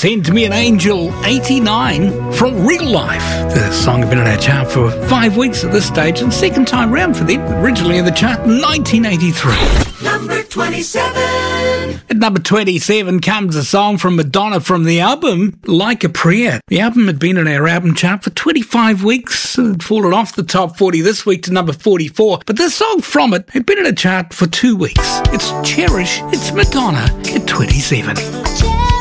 Send Me an Angel, 89, from Real Life. The song had been in our chart for 5 weeks at this stage, and second time round for them. Originally in the chart in 1983. Number 27. At number 27 comes a song from Madonna from the album Like a Prayer. The album had been in our album chart for 25 weeks. It had fallen off the top 40 this week to number 44. But this song from it had been in a chart for 2 weeks. It's Cherish. It's Madonna at 27.